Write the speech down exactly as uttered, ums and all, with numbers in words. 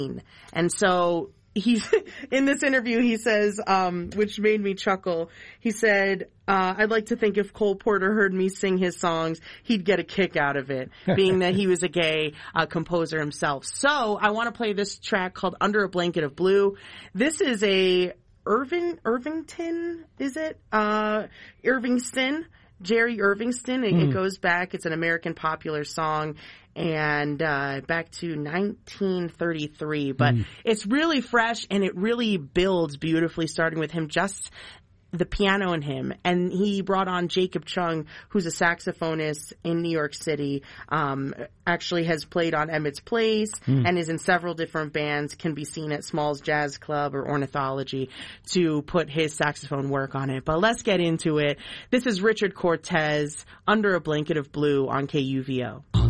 And so he's in this interview, he says, um, which made me chuckle. He said, uh, I'd like to think if Cole Porter heard me sing his songs, he'd get a kick out of it, being that he was a gay uh, composer himself. So I want to play this track called Under a Blanket of Blue. This is a Irving, Irvington, is it? Uh, Irvingston. Jerry Irvingston. It, mm. it goes back. It's an American popular song, and uh, back to nineteen thirty-three. But mm. it's really fresh, and it really builds beautifully, starting with him just the piano in him. And he brought on Jacob Chung, who's a saxophonist in New York City, um, actually has played on Emmett's Place mm. and is in several different bands, can be seen at Smalls Jazz Club or Ornithology, to put his saxophone work on it. But let's get into it. This is Richard Cortez, Under a Blanket of Blue on K U V O.